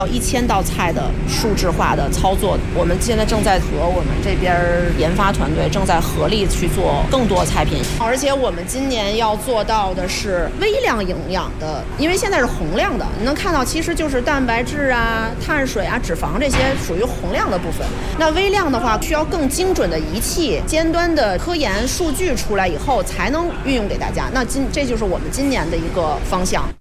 1000道菜的数字化的操作，我们现在正在和我们这边研发团队正在合力去做更多菜品，而且我们今年要做到的是微量营养的，因为现在是宏量的，你能看到其实就是蛋白质啊、碳水啊、脂肪这些属于宏量的部分。那微量的话，需要更精准的仪器、尖端的科研数据出来以后，才能运用给大家。那这就是我们今年的一个方向。